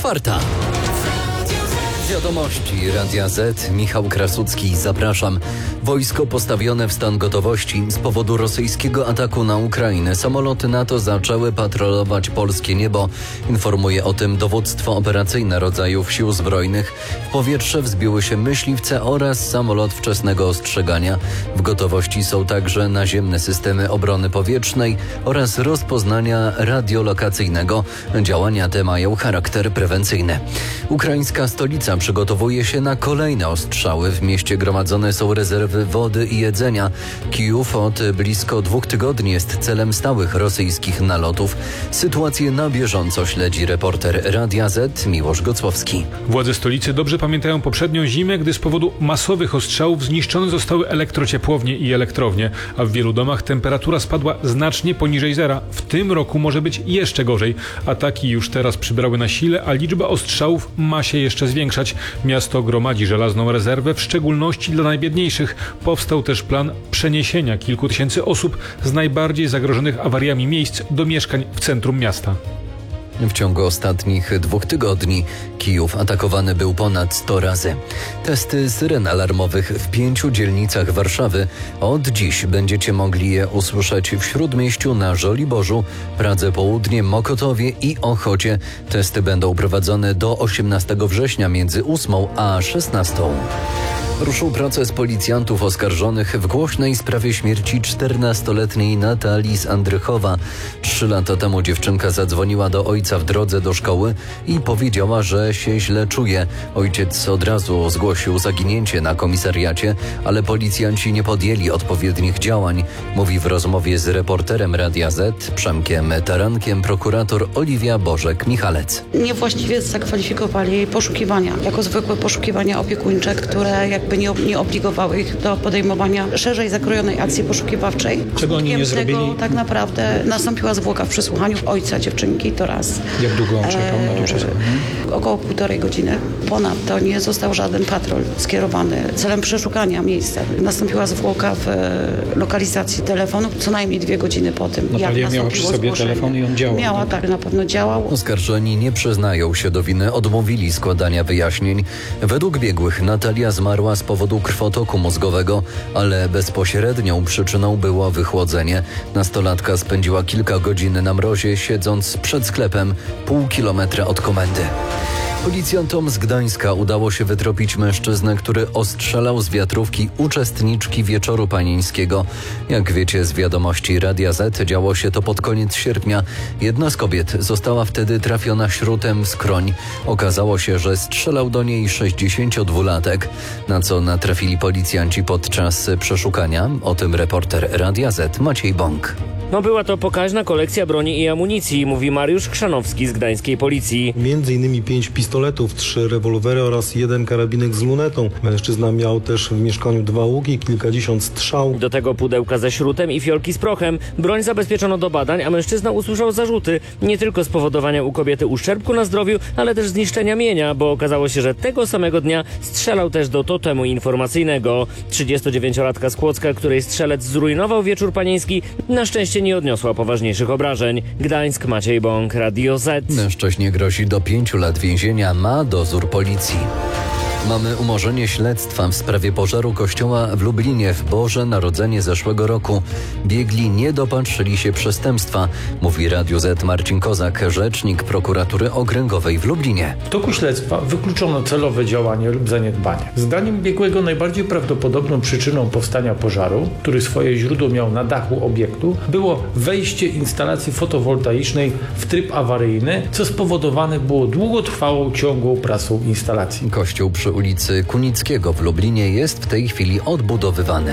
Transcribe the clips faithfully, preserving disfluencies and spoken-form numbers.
czwarta. Wiadomości Radia Z. Michał Krasucki, zapraszam. Wojsko postawione w stan gotowości. Z powodu rosyjskiego ataku na Ukrainę samoloty NATO zaczęły patrolować polskie niebo. Informuje o tym dowództwo operacyjne rodzajów sił zbrojnych. W powietrze wzbiły się myśliwce oraz samolot wczesnego ostrzegania. W gotowości są także naziemne systemy obrony powietrznej oraz rozpoznania radiolokacyjnego. Działania te mają charakter prewencyjny. Ukraińska stolica przygotowuje się na kolejne ostrzały. W mieście gromadzone są rezerwy wody i jedzenia. Kijów od blisko dwóch tygodni jest celem stałych rosyjskich nalotów. Sytuację na bieżąco śledzi reporter Radia Z Miłosz Gocłowski. Władze stolicy dobrze pamiętają poprzednią zimę, gdy z powodu masowych ostrzałów zniszczone zostały elektrociepłownie i elektrownie, a w wielu domach temperatura spadła znacznie poniżej zera. W tym roku może być jeszcze gorzej. Ataki już teraz przybrały na sile, a liczba ostrzałów ma się jeszcze zwiększać. Miasto gromadzi żelazną rezerwę, w szczególności dla najbiedniejszych. Powstał też plan przeniesienia kilku tysięcy osób z najbardziej zagrożonych awariami miejsc do mieszkań w centrum miasta. W ciągu ostatnich dwóch tygodni Kijów atakowany był ponad sto razy. Testy syren alarmowych w pięciu dzielnicach Warszawy. Od dziś będziecie mogli je usłyszeć w Śródmieściu, na Żoliborzu, Pradze Południe, Mokotowie i Ochocie. Testy będą prowadzone do osiemnastego września między ósmą a szesnastą. Ruszył proces policjantów oskarżonych w głośnej sprawie śmierci czternastoletniej Natalii z Andrychowa. Trzy lata temu dziewczynka zadzwoniła do ojca w drodze do szkoły i powiedziała, że się źle czuje. Ojciec od razu zgłosił zaginięcie na komisariacie, ale policjanci nie podjęli odpowiednich działań, mówi w rozmowie z reporterem Radia Z Przemkiem Tarankiem prokurator Oliwia Bożek-Michalec. Niewłaściwie zakwalifikowali poszukiwania jako zwykłe poszukiwania opiekuńcze, które jak by nie, nie obligowały ich do podejmowania szerzej zakrojonej akcji poszukiwawczej. Czego oni nie zrobili? Tego tak naprawdę nastąpiła zwłoka w przesłuchaniu ojca dziewczynki, to raz. Jak długo on czekał na to przesłuchanie? E, około półtorej godziny. Ponadto nie został żaden patrol skierowany celem przeszukania miejsca. Nastąpiła zwłoka w lokalizacji telefonu co najmniej dwie godziny po tym. Natalia miała przy sobie zgłoszenie. telefon i on działał. Miała, tak, na pewno działał. Oskarżeni nie przyznają się do winy, odmówili składania wyjaśnień. Według biegłych Natalia zmarła z powodu krwotoku mózgowego, ale bezpośrednią przyczyną było wychłodzenie. Nastolatka spędziła kilka godzin na mrozie, siedząc przed sklepem pół kilometra od komendy. Policjantom z Gdańska udało się wytropić mężczyznę, który ostrzelał z wiatrówki uczestniczki Wieczoru Panieńskiego. Jak wiecie z wiadomości Radia Z, działo się to pod koniec sierpnia. Jedna z kobiet została wtedy trafiona śrutem w skroń. Okazało się, że strzelał do niej sześćdziesięciodwulatek, na co natrafili policjanci podczas przeszukania. O tym reporter Radia Z Maciej Bąk. No była to pokaźna kolekcja broni i amunicji, mówi Mariusz Chrzanowski z gdańskiej policji. Między innymi pięć pistoletów, trzy rewolwery oraz jeden karabinek z lunetą. Mężczyzna miał też w mieszkaniu dwa łuki, kilkadziesiąt strzał. Do tego pudełka ze śrutem i fiolki z prochem. Broń zabezpieczono do badań, a mężczyzna usłyszał zarzuty. Nie tylko spowodowania u kobiety uszczerbku na zdrowiu, ale też zniszczenia mienia, bo okazało się, że tego samego dnia strzelał też do totemu informacyjnego. trzydziestodziewięciolatka z Kłodzka, której strzelec zrujnował Wieczór Panieński, na szczęście nie odniosła poważniejszych obrażeń. Gdańsk, Maciej Bąk, Radio Z. Mężczyźnie grozi do pięciu lat więzienia, ma dozór policji. Mamy umorzenie śledztwa w sprawie pożaru kościoła w Lublinie w Boże Narodzenie zeszłego roku. Biegli nie dopatrzyli się przestępstwa, mówi Radiu Z Marcin Kozak, rzecznik prokuratury okręgowej w Lublinie. W toku śledztwa wykluczono celowe działanie lub zaniedbanie. Zdaniem biegłego najbardziej prawdopodobną przyczyną powstania pożaru, który swoje źródło miał na dachu obiektu, było wejście instalacji fotowoltaicznej w tryb awaryjny, co spowodowane było długotrwałą, ciągłą pracą instalacji. Kościół przy ulicy Kunickiego w Lublinie jest w tej chwili odbudowywany.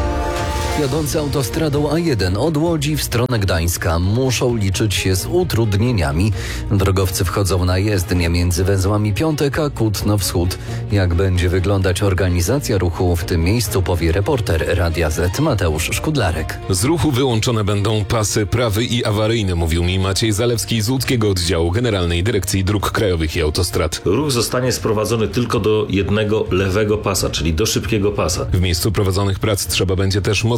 Jadący autostradą A jeden od Łodzi w stronę Gdańska muszą liczyć się z utrudnieniami. Drogowcy wchodzą na jezdnię między węzłami Piątek a Kutno-Wschód. Jak będzie wyglądać organizacja ruchu w tym miejscu, powie reporter Radia Z Mateusz Szkudlarek. Z ruchu wyłączone będą pasy prawy i awaryjny, mówił mi Maciej Zalewski z łódzkiego oddziału Generalnej Dyrekcji Dróg Krajowych i Autostrad. Ruch zostanie sprowadzony tylko do jednego lewego pasa, czyli do szybkiego pasa. W miejscu prowadzonych prac trzeba będzie też mocno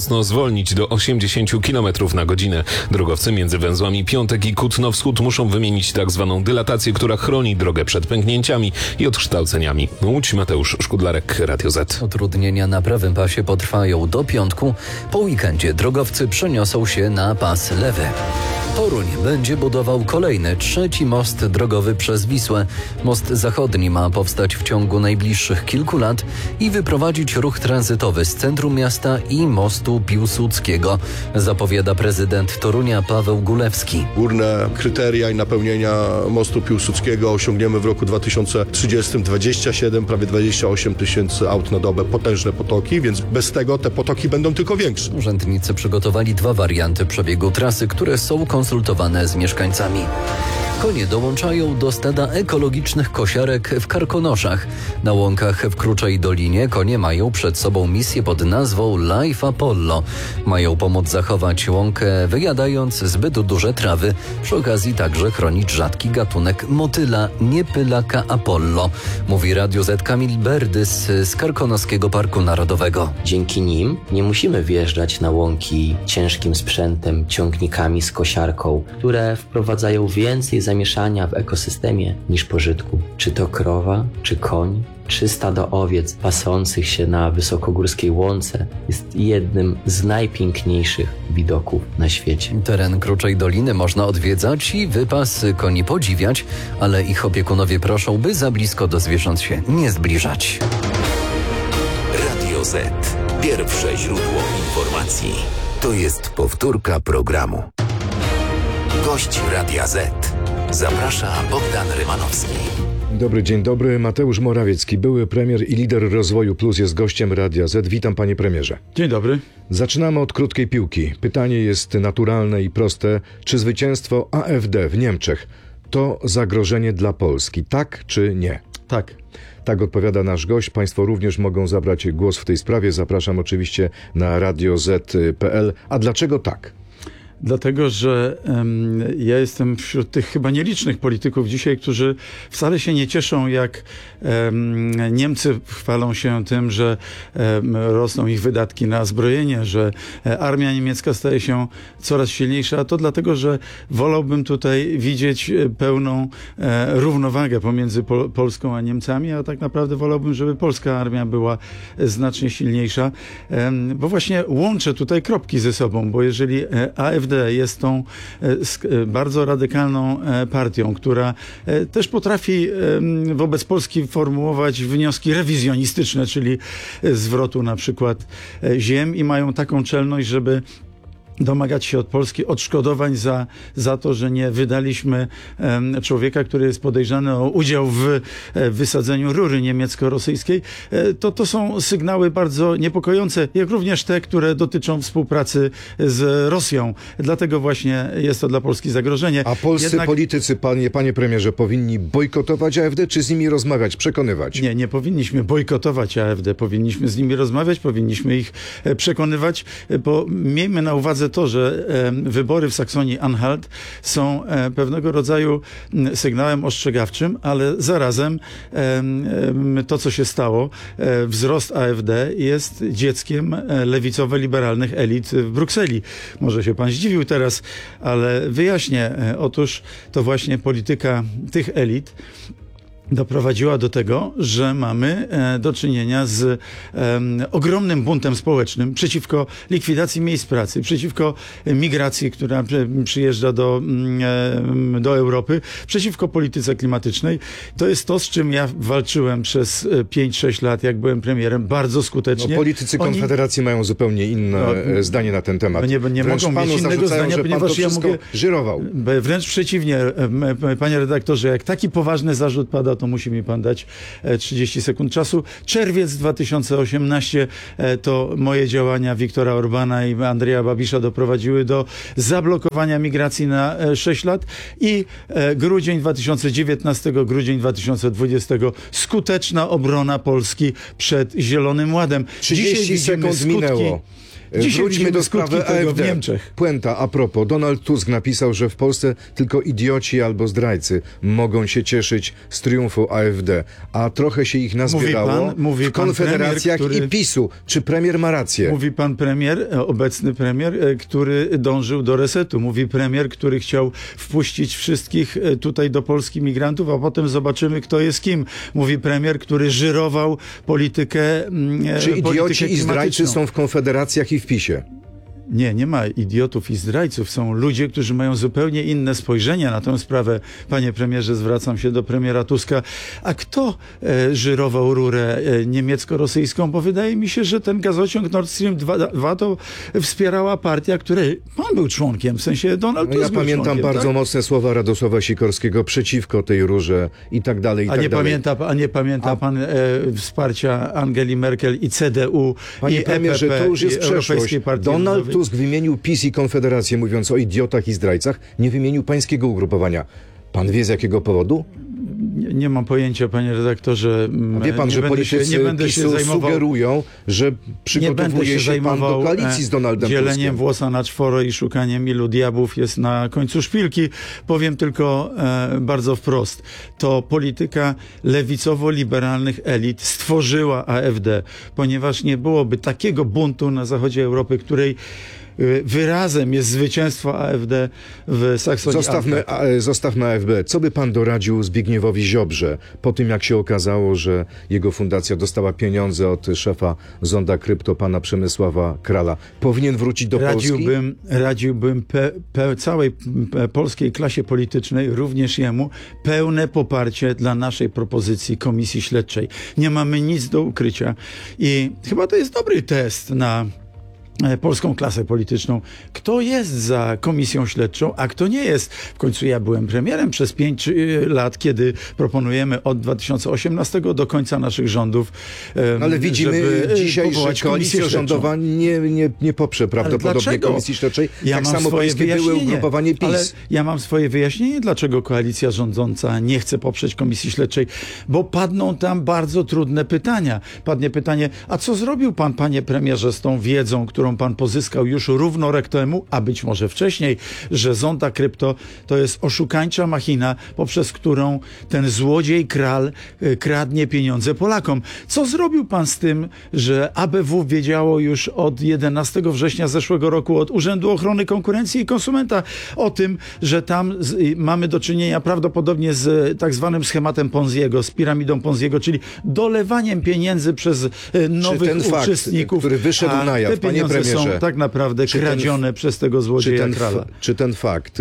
mocno zwolnić do osiemdziesiąt kilometrów na godzinę. Drogowcy między węzłami Piątek i Kutno-Wschód muszą wymienić tak zwaną dylatację, która chroni drogę przed pęknięciami i odkształceniami. Łódź, Mateusz Szkudlarek, Radio Z. Utrudnienia na prawym pasie potrwają do piątku. Po weekendzie drogowcy przeniosą się na pas lewy. Toruń będzie budował kolejny, trzeci most drogowy przez Wisłę. Most zachodni ma powstać w ciągu najbliższych kilku lat i wyprowadzić ruch tranzytowy z centrum miasta i mostu Piłsudskiego, zapowiada prezydent Torunia Paweł Gulewski. Górne kryteria i napełnienia mostu Piłsudskiego osiągniemy w roku dwa tysiące trzydziestym. dwadzieścia siedem, prawie dwadzieścia osiem tysięcy aut na dobę, potężne potoki, więc bez tego te potoki będą tylko większe. Urzędnicy przygotowali dwa warianty przebiegu trasy, które są konsultowane z mieszkańcami. Konie dołączają do stada ekologicznych kosiarek w Karkonoszach. Na łąkach w Kruczej Dolinie konie mają przed sobą misję pod nazwą Life Apollo. Mają pomóc zachować łąkę, wyjadając zbyt duże trawy. Przy okazji także chronić rzadki gatunek motyla niepylaka Apollo, mówi Radio Z Kamil Berdys z Karkonoskiego Parku Narodowego. Dzięki nim nie musimy wjeżdżać na łąki ciężkim sprzętem, ciągnikami z kosiarką, które wprowadzają więcej zamieszania w ekosystemie niż pożytku. Czy to krowa, czy koń, czy stado owiec pasących się na wysokogórskiej łące jest jednym z najpiękniejszych widoków na świecie. Teren Kruczej Doliny można odwiedzać i wypas koni podziwiać, ale ich opiekunowie proszą, by za blisko do zwierząt się nie zbliżać. Radio Z. Pierwsze źródło informacji. To jest powtórka programu. Gość Radia Z. Zaprasza Bogdan Rymanowski. Dobry, dzień dobry. Mateusz Morawiecki, były premier i lider Rozwoju Plus, jest gościem Radia Z. Witam, panie premierze. Dzień dobry. Zaczynamy od krótkiej piłki. Pytanie jest naturalne i proste. Czy zwycięstwo A F D w Niemczech to zagrożenie dla Polski? Tak czy nie? Tak. Tak odpowiada nasz gość. Państwo również mogą zabrać głos w tej sprawie. Zapraszam oczywiście na radio zet kropka pe el. A dlaczego tak? Dlatego, że um, ja jestem wśród tych chyba nielicznych polityków dzisiaj, którzy wcale się nie cieszą, jak um, Niemcy chwalą się tym, że um, rosną ich wydatki na zbrojenie, że armia niemiecka staje się coraz silniejsza, a to dlatego, że wolałbym tutaj widzieć pełną e, równowagę pomiędzy Pol- Polską a Niemcami, a tak naprawdę wolałbym, żeby polska armia była znacznie silniejsza, e, bo właśnie łączę tutaj kropki ze sobą, bo jeżeli A F D jest tą bardzo radykalną partią, która też potrafi wobec Polski formułować wnioski rewizjonistyczne, czyli zwrotu na przykład ziem, i mają taką czelność, żeby domagać się od Polski odszkodowań za, za to, że nie wydaliśmy um, człowieka, który jest podejrzany o udział w e, wysadzeniu rury niemiecko-rosyjskiej, e, to to są sygnały bardzo niepokojące, jak również te, które dotyczą współpracy z Rosją. Dlatego właśnie jest to dla Polski zagrożenie. A polscy Jednak... politycy, panie, panie premierze, powinni bojkotować A F D, czy z nimi rozmawiać, przekonywać? Nie, nie powinniśmy bojkotować A F D. Powinniśmy z nimi rozmawiać, powinniśmy ich e, przekonywać, e, bo miejmy na uwadze to, że e, wybory w Saksonii-Anhalt są e, pewnego rodzaju sygnałem ostrzegawczym, ale zarazem e, e, to, co się stało, e, wzrost A F D jest dzieckiem e, lewicowo-liberalnych elit w Brukseli. Może się pan zdziwił teraz, ale wyjaśnię. E, otóż to właśnie polityka tych elit doprowadziła do tego, że mamy e, do czynienia z e, ogromnym buntem społecznym przeciwko likwidacji miejsc pracy, przeciwko migracji, która przy, przyjeżdża do, e, do Europy, przeciwko polityce klimatycznej. To jest to, z czym ja walczyłem przez pięć sześć lat, jak byłem premierem, bardzo skutecznie. No, politycy Oni... Konfederacji mają zupełnie inne no, zdanie na ten temat. Nie, nie mogą mieć innego zdania, ponieważ ja mogę... żyrował. Wręcz przeciwnie, panie redaktorze, jak taki poważny zarzut pada, to musi mi pan dać trzydzieści sekund czasu. Czerwiec dwa tysiące osiemnasty to moje działania Viktora Orbana i Andrzeja Babisza doprowadziły do zablokowania migracji na sześć lat i grudzień dwa tysiące dziewiętnasty, grudzień dwa tysiące dwudziesty skuteczna obrona Polski przed Zielonym Ładem. trzydzieści sekund minęło. Dzisiaj Wróćmy do skutki sprawy tego A F D. w Niemczech. Puenta a propos. Donald Tusk napisał, że w Polsce tylko idioci albo zdrajcy mogą się cieszyć z triumfu A F D, a trochę się ich nazbierało Mówi pan- mówi w pan konfederacjach premier, który- i PiSu. Czy premier ma rację? Mówi pan premier, e, obecny premier, e, który dążył do resetu. Mówi premier, który chciał wpuścić wszystkich e, tutaj do Polski migrantów, a potem zobaczymy, kto jest kim. Mówi premier, który żyrował politykę mm, e, Czy idioci politykę i zdrajcy klimatyczną. są w konfederacjach i w PiSie? Nie, nie ma idiotów i zdrajców. Są ludzie, którzy mają zupełnie inne spojrzenia na tę sprawę. Panie premierze, zwracam się do premiera Tuska. A kto e, żyrował rurę e, niemiecko-rosyjską? Bo wydaje mi się, że ten gazociąg Nord Stream dwa to wspierała partia, której pan był członkiem, w sensie Donald No Tusk ja był pamiętam członkiem, bardzo tak? mocne słowa Radosława Sikorskiego przeciwko tej rurze i tak dalej, i A tak nie, dalej. pamięta, a nie pamięta A- pan e, wsparcia Angeli Merkel i C D U, Panie i premierze, E P P, to już jest i Europejskiej przeszłość. Partii Donald Ludowej? Tusk wymienił PiS i Konfederację, mówiąc o idiotach i zdrajcach, nie wymienił pańskiego ugrupowania. Pan wie z jakiego powodu? Nie, nie mam pojęcia, panie redaktorze. A wie pan, nie że będę politycy się, nie będę się PiSu zajmował, sugerują, że nie będę przygotowuje się się pan zajmował do koalicji e, z Donaldem dzieleniem Tuskiem. włosa na czworo i szukaniem ilu diabłów jest na końcu szpilki. Powiem tylko e, bardzo wprost. To polityka lewicowo-liberalnych elit stworzyła A F D, ponieważ nie byłoby takiego buntu na zachodzie Europy, której wyrazem jest zwycięstwo A F D w Saksonii. Zostawmy, a, zostawmy A F D. Co by pan doradził Zbigniewowi Ziobrze po tym, jak się okazało, że jego fundacja dostała pieniądze od szefa Zonda Krypto, pana Przemysława Krala? Powinien wrócić do Polski? Radziłbym, radziłbym pe, pe, całej pe, polskiej klasie politycznej, również jemu, pełne poparcie dla naszej propozycji komisji śledczej. Nie mamy nic do ukrycia i chyba to jest dobry test na polską klasę polityczną. Kto jest za komisją śledczą, a kto nie jest. W końcu ja byłem premierem przez pięć lat, kiedy proponujemy od dwa tysiące osiemnastego do końca naszych rządów. Um, Ale widzimy żeby dzisiaj, że powołać komisję koalicja rządowa nie, nie, nie poprze prawdopodobnie komisji śledczej. Ja tak mam samo swoje pańskie były wyjaśnienie, ugrupowanie PiS. Ale ja mam swoje wyjaśnienie, dlaczego koalicja rządząca nie chce poprzeć komisji śledczej, bo padną tam bardzo trudne pytania. Padnie pytanie, a co zrobił pan, panie premierze, z tą wiedzą, którą pan pozyskał już równo rok temu, a być może wcześniej, że Zonda Krypto to jest oszukańcza machina, poprzez którą ten złodziej kral y, kradnie pieniądze Polakom. Co zrobił pan z tym, że A B W wiedziało już od jedenastego września zeszłego roku od Urzędu Ochrony Konkurencji i Konsumenta o tym, że tam z, y, mamy do czynienia prawdopodobnie z y, tak zwanym schematem Ponziego, z piramidą Ponziego, czyli dolewaniem pieniędzy przez y, nowych Czy ten fakt, uczestników, który wyszedł a na jaw, te panie pieniądze premierze, są tak naprawdę czy ten- kradzione przez tego złodzieja Czy ten, krala. f- czy ten fakt,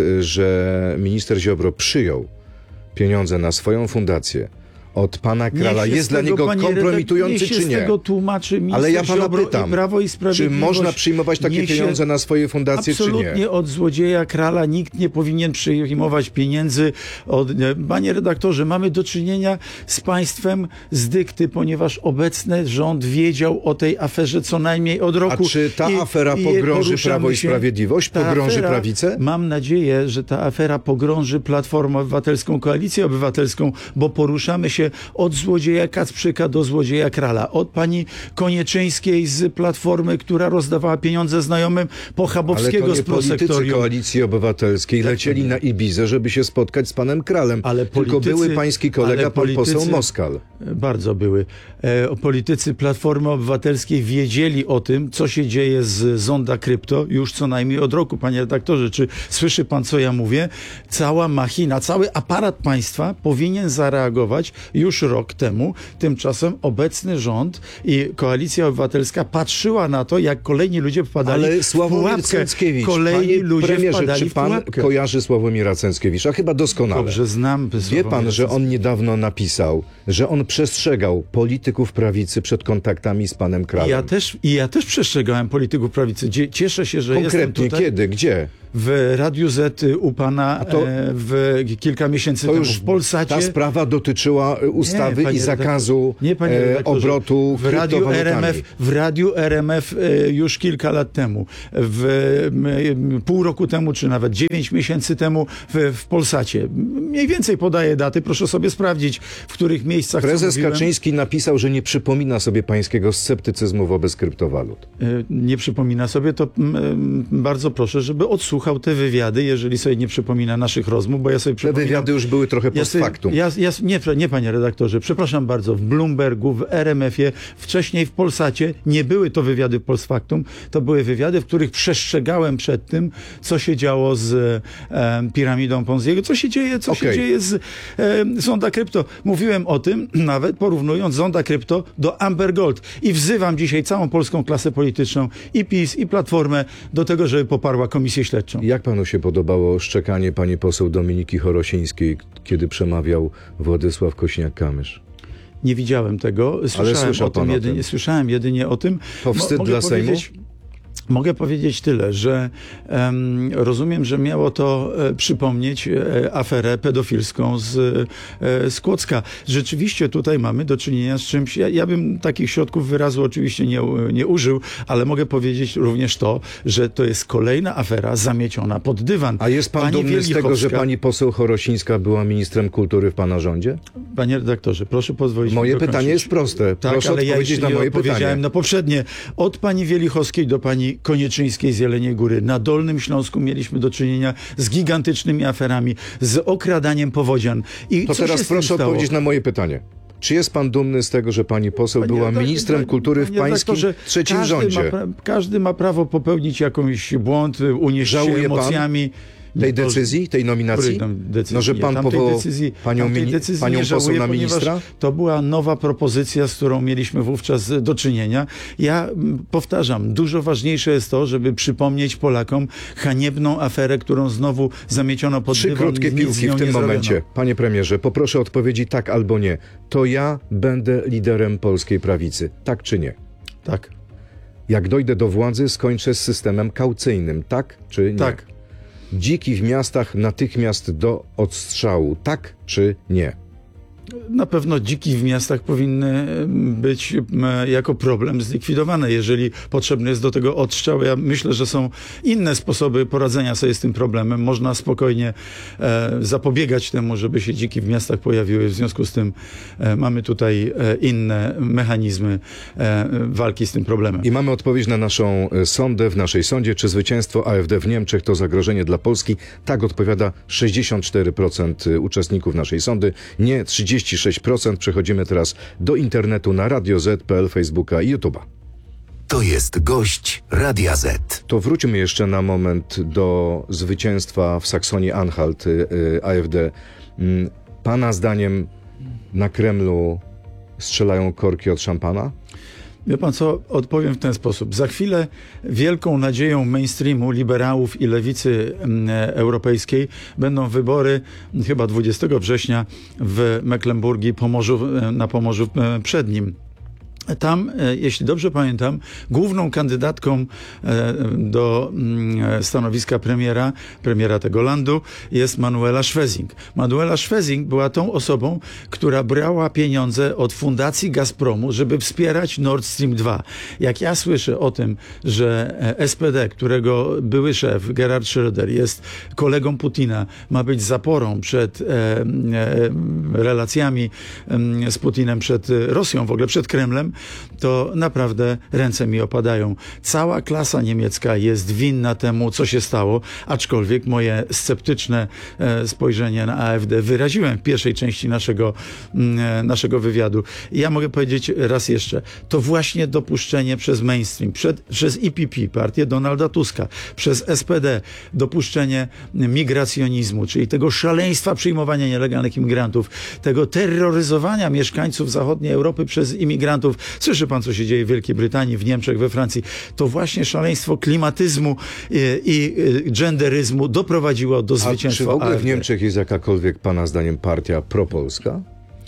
że minister Ziobro przyjął pieniądze na swoją fundację od pana Krala, Niech się jest z dla tego, niego panie redak- kompromitujący, niech się czy z nie? tego tłumaczy minister Ale ja pana Ziobro pytam, i Prawo i czy Sprawiedliwość. można przyjmować takie Niech się- pieniądze na swoje fundacje, czy Absolutnie nie? od złodzieja krala nikt nie powinien przyjmować pieniędzy. Od, panie redaktorze, mamy do czynienia z państwem z dykty, ponieważ obecny rząd wiedział o tej aferze co najmniej od roku. A czy ta I- afera i pogrąży poruszamy Prawo i się- Sprawiedliwość? Ta Pogrąży afera- prawicę? Mam nadzieję, że ta afera pogrąży Platformę Obywatelską, Koalicję Obywatelską, bo poruszamy się od złodzieja Kacprzyka do złodzieja krala. Od pani Konieczyńskiej z Platformy, która rozdawała pieniądze znajomym, po Ale to Chabowskiego z nie politycy prosektorium. Koalicji Obywatelskiej lecieli na Ibizę, żeby się spotkać z panem Kralem. Ale Tylko politycy- były pański kolega, ale pan poseł politycy- Moskal. Bardzo były. E, politycy Platformy Obywatelskiej wiedzieli o tym, co się dzieje z Zonda Krypto już co najmniej od roku. Panie redaktorze, czy słyszy pan, co ja mówię? Cała machina, cały aparat państwa powinien zareagować już rok temu. Tymczasem obecny rząd i Koalicja Obywatelska patrzyła na to, jak kolejni ludzie wpadali Ale w Sławomir pułapkę. Cęckiewicz, Kolejni panie ludzie premierze, wpadali czy w pan pułapkę. kojarzy Sławomira Cęckiewicza? Chyba doskonale. Dobrze znam Wie Sławomira pan, że on Cęckiewicza. niedawno napisał, że on przestrzegał polityków prawicy przed kontaktami z panem Kralem. I ja też, I ja też przestrzegałem polityków prawicy. Dzie- Cieszę się, że jestem Konkretnie tutaj. kiedy? Gdzie? w Radiu Z u pana to, w kilka miesięcy to temu już w Polsacie. Ta sprawa dotyczyła ustawy nie, i zakazu nie, e, obrotu w Radiu R M F, w Radiu R M F już kilka lat temu, w pół roku temu, czy nawet dziewięć miesięcy temu w, w Polsacie. Mniej więcej podaję daty, proszę sobie sprawdzić, w których miejscach. Prezes Kaczyński napisał, że nie przypomina sobie pańskiego sceptycyzmu wobec kryptowalut. Nie przypomina sobie, to bardzo proszę, żeby odsłuchał te wywiady, jeżeli sobie nie przypomina naszych rozmów, bo ja sobie Te wywiady już były trochę post factum. Ja, ja, nie, nie, panie redaktorze, przepraszam bardzo, w Bloombergu, w R M F-ie, wcześniej w Polsacie nie były to wywiady post factum, to były wywiady, w których przestrzegałem przed tym, co się działo z e, piramidą Ponziego, co się dzieje, co okay. się dzieje z e, Zonda Krypto. Mówiłem o tym, nawet porównując Zonda Krypto do Amber Gold i wzywam dzisiaj całą polską klasę polityczną, i PiS, i Platformę do tego, żeby poparła komisję śledczą. Jak panu się podobało szczekanie pani poseł Dominiki Chorosińskiej, kiedy przemawiał Władysław Kośniak-Kamysz? Nie widziałem tego. Słyszałem Ale słyszał o tym, pan jedynie, o tym. Słyszałem jedynie o tym. To wstyd Mo- dla Sejmu? Mogę powiedzieć tyle, że um, rozumiem, że miało to e, przypomnieć e, aferę pedofilską z, e, z Kłodzka. Rzeczywiście tutaj mamy do czynienia z czymś, ja, ja bym takich środków wyrazu oczywiście nie, nie użył, ale mogę powiedzieć również to, że to jest kolejna afera zamieciona pod dywan. A jest pan Pani dumny z tego, że pani poseł Chorosińska była ministrem kultury w pana rządzie? Panie redaktorze, proszę pozwolić Moje mi dokończyć. pytanie jest proste. Tak, proszę ale ja odpowiedzieć jeszcze na moje nie odpowiedziałem pytanie. na poprzednie. Od pani Wielichowskiej do pani Konieczyńskiej z Jeleniej Góry. Na Dolnym Śląsku mieliśmy do czynienia z gigantycznymi aferami, z okradaniem powodzian. I to co teraz się z tym proszę stało? odpowiedzieć na moje pytanie. Czy jest pan dumny z tego, że pani poseł Panie była redaktor- ministrem panie- kultury w panie pańskim redaktorze, trzecim każdy rządzie? Ma pra- każdy ma prawo popełnić jakąś błąd, unieść się Żałuje pan emocjami. tej decyzji, tej nominacji? Decyzji. No, że pan Tamtej powołał decyzji, panią, tamtej mini- decyzji panią nie poseł żałuję, na ponieważ ministra? to była nowa propozycja, z którą mieliśmy wówczas do czynienia. Ja m, powtarzam, dużo ważniejsze jest to, żeby przypomnieć Polakom haniebną aferę, którą znowu zamieciono pod Trzy dywan. krótkie nic z piłki nią w tym nie momencie. zrobiono. Panie premierze, poproszę o odpowiedzi tak albo nie. To ja będę liderem polskiej prawicy. Tak czy nie? Tak. Jak dojdę do władzy, skończę z systemem kaucyjnym. Tak czy nie? Tak. Dziki w miastach natychmiast do odstrzału. Tak czy nie? Na pewno dziki w miastach powinny być jako problem zlikwidowane, jeżeli potrzebny jest do tego odstrzał. Ja myślę, że są inne sposoby poradzenia sobie z tym problemem. Można spokojnie e, zapobiegać temu, żeby się dziki w miastach pojawiły. W związku z tym e, mamy tutaj e, inne mechanizmy e, walki z tym problemem. I mamy odpowiedź na naszą sondę w naszej sądzie. Czy zwycięstwo A F D w Niemczech to zagrożenie dla Polski? Tak odpowiada sześćdziesiąt cztery procent uczestników naszej sądy. Nie trzydzieści sześć procent. Przechodzimy teraz do internetu na radio zet kropka pe el, Facebooka i YouTube'a. To jest gość Radia Z. To wróćmy jeszcze na moment do zwycięstwa w Saksonii-Anhalt A F D. Pana zdaniem na Kremlu strzelają korki od szampana? Wie pan co, odpowiem w ten sposób. Za chwilę wielką nadzieją mainstreamu, liberałów i lewicy e, europejskiej będą wybory chyba dwudziestego września w Mecklenburgii, Pomorzu, e, na Pomorzu e, Przednim. Tam, jeśli dobrze pamiętam, główną kandydatką do stanowiska premiera, premiera tego landu jest Manuela Schwesing. Manuela Schwesing była tą osobą, która brała pieniądze od fundacji Gazpromu, żeby wspierać Nord Stream dwa. Jak ja słyszę o tym, że S P D, którego były szef Gerhard Schröder jest kolegą Putina, ma być zaporą przed e, e, relacjami e, z Putinem, przed Rosją, w ogóle przed Kremlem, to naprawdę ręce mi opadają. Cała klasa niemiecka jest winna temu, co się stało, aczkolwiek moje sceptyczne e, spojrzenie na A F D wyraziłem w pierwszej części naszego, e, naszego wywiadu. I ja mogę powiedzieć raz jeszcze, to właśnie dopuszczenie przez mainstream, przed, przez I P P, partię Donalda Tuska, przez S P D, dopuszczenie migracjonizmu, czyli tego szaleństwa przyjmowania nielegalnych imigrantów, tego terroryzowania mieszkańców zachodniej Europy przez imigrantów. Słyszy pan, co się dzieje w Wielkiej Brytanii, w Niemczech, we Francji. To właśnie szaleństwo klimatyzmu i, i genderyzmu doprowadziło do zwycięstwa A czy w ogóle A F D. w Niemczech jest jakakolwiek pana zdaniem partia propolska?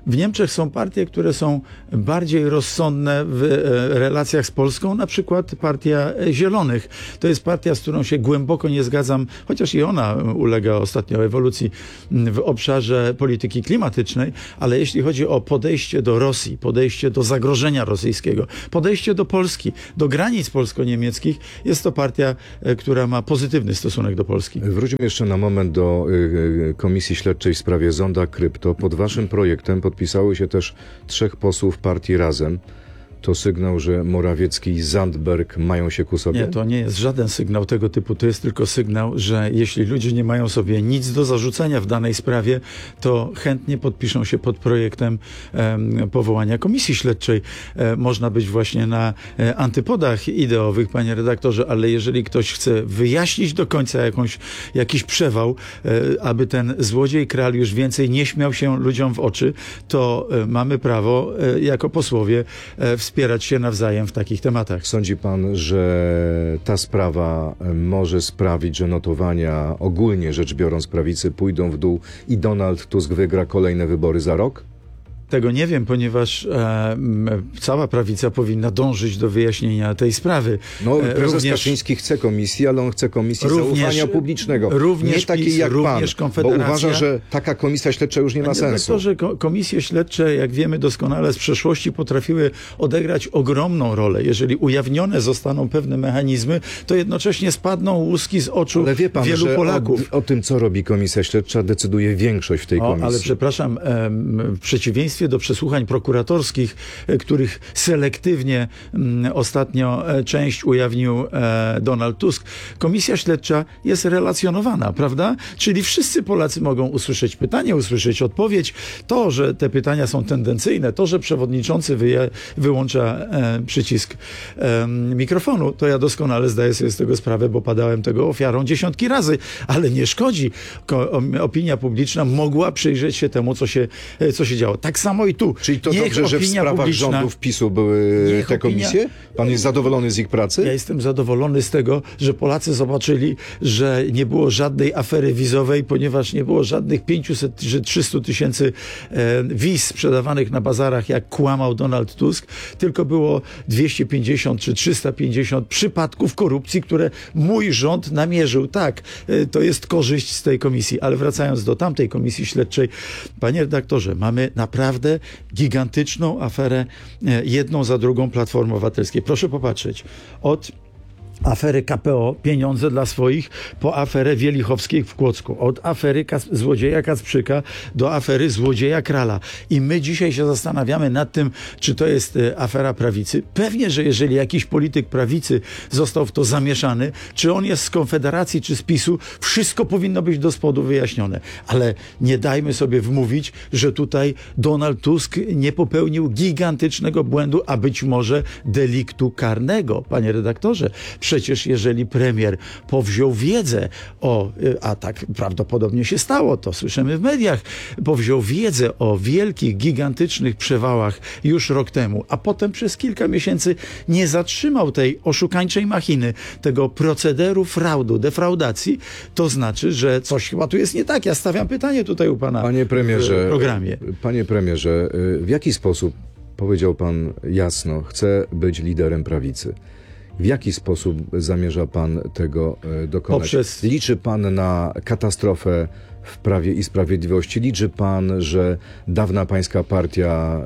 W Niemczech są partie, które są bardziej rozsądne w e, relacjach z Polską, na przykład Partia Zielonych. To jest partia, z którą się głęboko nie zgadzam, chociaż i ona ulega ostatnio ewolucji w obszarze polityki klimatycznej, ale jeśli chodzi o podejście do Rosji, podejście do zagrożenia rosyjskiego, podejście do Polski, do granic polsko-niemieckich, jest to partia, e, która ma pozytywny stosunek do Polski. Wróćmy jeszcze na moment do y, Komisji Śledczej w sprawie Zonda Krypto. Pod waszym projektem podpisało się też trzech posłów partii Razem. To sygnał, że Morawiecki i Zandberg mają się ku sobie? Nie, to nie jest żaden sygnał tego typu. To jest tylko sygnał, że jeśli ludzie nie mają sobie nic do zarzucenia w danej sprawie, to chętnie podpiszą się pod projektem um, powołania Komisji Śledczej. E, można być właśnie na e, antypodach ideowych, panie redaktorze, ale jeżeli ktoś chce wyjaśnić do końca jakąś, jakiś przewał, e, aby ten złodziej kral już więcej nie śmiał się ludziom w oczy, to e, mamy prawo e, jako posłowie e, wspierać się nawzajem w takich tematach. Sądzi pan, że ta sprawa może sprawić, że notowania ogólnie rzecz biorąc prawicy pójdą w dół i Donald Tusk wygra kolejne wybory za rok? Tego nie wiem, ponieważ e, cała prawica powinna dążyć do wyjaśnienia tej sprawy. No, prezes również, Kaczyński chce komisji, ale on chce komisji również, zaufania publicznego. Również nie takiej PiS, jak również pan, bo uważa, że taka komisja śledcza już nie ma sensu. To, że komisje śledcze, jak wiemy doskonale z przeszłości, potrafiły odegrać ogromną rolę. Jeżeli ujawnione zostaną pewne mechanizmy, to jednocześnie spadną łuski z oczu ale wie pan, wielu że Polaków. O, o tym, co robi komisja śledcza, decyduje większość w tej o, komisji. Ale przepraszam, w przeciwieństwie do przesłuchań prokuratorskich, których selektywnie ostatnio część ujawnił Donald Tusk, komisja śledcza jest relacjonowana, prawda? Czyli wszyscy Polacy mogą usłyszeć pytanie, usłyszeć odpowiedź. To, że te pytania są tendencyjne, to, że przewodniczący wyje, wyłącza e, przycisk e, mikrofonu, to ja doskonale zdaję sobie z tego sprawę, bo padałem tego ofiarą dziesiątki razy, ale nie szkodzi. Ko, opinia publiczna mogła przyjrzeć się temu, co się, co się działo. Tak samo i tu. Czyli to niech dobrze, że w sprawach publiczna, rządów PiSu były te komisje? Pan jest zadowolony z ich pracy? Ja jestem zadowolony z tego, że Polacy zobaczyli, że nie było żadnej afery wizowej, ponieważ nie było żadnych pięćset czy trzysta tysięcy e, wiz sprzedawanych na bazarach, jak kłamał Donald Tusk, tylko było dwieście pięćdziesiąt czy trzysta pięćdziesiąt przypadków korupcji, które mój rząd namierzył. Tak, e, to jest korzyść z tej komisji, ale wracając do tamtej komisji śledczej, panie redaktorze, mamy naprawdę gigantyczną aferę, e, jedną za drugą Platformy Obywatelskiej. Proszę popatrzeć, od afery K P O, pieniądze dla swoich, po aferę Wielichowskiej w Kłodzku. Od afery Kas- złodzieja Kacprzyka do afery złodzieja Krala. I my dzisiaj się zastanawiamy nad tym, czy to jest e, afera prawicy. Pewnie, że jeżeli jakiś polityk prawicy został w to zamieszany, czy on jest z Konfederacji, czy z PiSu, wszystko powinno być do spodu wyjaśnione. Ale nie dajmy sobie wmówić, że tutaj Donald Tusk nie popełnił gigantycznego błędu, a być może deliktu karnego. Panie redaktorze, przecież jeżeli premier powziął wiedzę o, a tak prawdopodobnie się stało, to słyszymy w mediach, powziął wiedzę o wielkich, gigantycznych przewałach już rok temu, a potem przez kilka miesięcy nie zatrzymał tej oszukańczej machiny, tego procederu fraudu, defraudacji, to znaczy, że coś chyba tu jest nie tak. Ja stawiam pytanie tutaj u pana panie premierze, w programie. Panie premierze, w jaki sposób, powiedział pan jasno, chce być liderem prawicy? W jaki sposób zamierza pan tego dokonać? Poprzez... Liczy pan na katastrofę w Prawie i Sprawiedliwości? Liczy pan, że dawna pańska partia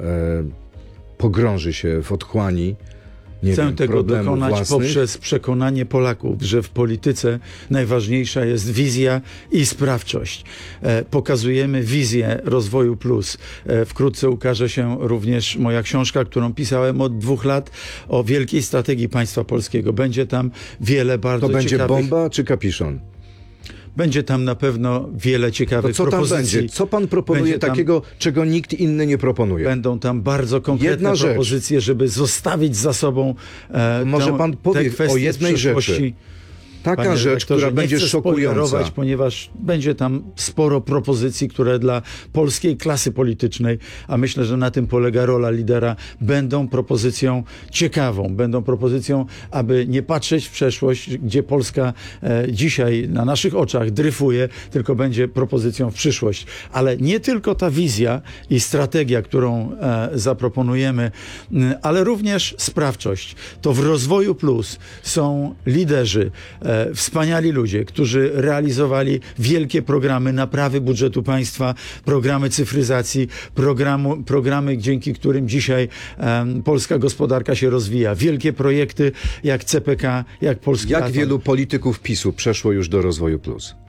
e, pogrąży się w otchłani? Nie Chcę wiem, tego dokonać własnych? poprzez przekonanie Polaków, że w polityce najważniejsza jest wizja i sprawczość. E, pokazujemy wizję rozwoju plus. E, wkrótce ukaże się również moja książka, którą pisałem od dwóch lat o wielkiej strategii państwa polskiego. Będzie tam wiele bardzo To będzie ciekawych... bomba czy kapiszon? Będzie tam na pewno wiele ciekawych to co propozycji. Tam będzie? Co pan proponuje Będzie takiego, tam... czego nikt inny nie proponuje? Będą tam bardzo konkretne Jedna rzecz. propozycje, żeby zostawić za sobą e, Może tę, pan powie te o jednej rzeczy. Taka panie rzecz, redaktorze. która Nie będzie chcę szokująca. spoilerować, ponieważ będzie tam sporo propozycji, które dla polskiej klasy politycznej, a myślę, że na tym polega rola lidera, będą propozycją ciekawą, będą propozycją, aby nie patrzeć w przeszłość, gdzie Polska e, dzisiaj na naszych oczach dryfuje, tylko będzie propozycją w przyszłość. Ale nie tylko ta wizja i strategia, którą e, zaproponujemy, m, ale również sprawczość. To w Rozwoju Plus są liderzy, e, wspaniali ludzie, którzy realizowali wielkie programy naprawy budżetu państwa, programy cyfryzacji, programu, programy, dzięki którym dzisiaj e, polska gospodarka się rozwija. Wielkie projekty jak C P K, jak Polski Jak Atom. wielu polityków PiSu przeszło już do Rozwoju Plus?